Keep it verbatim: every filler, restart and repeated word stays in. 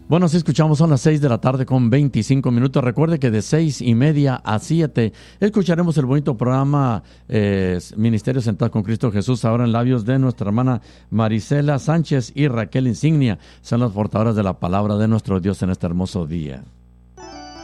Bueno, si escuchamos, son las seis de la tarde con veinticinco minutos. Recuerde que de seis y media a siete escucharemos el bonito programa eh, Ministerio Sentado con Cristo Jesús, ahora en labios de nuestra hermana Marisela Sánchez y Raquel Insignia. Son las portadoras de la palabra de nuestro Dios en este hermoso día.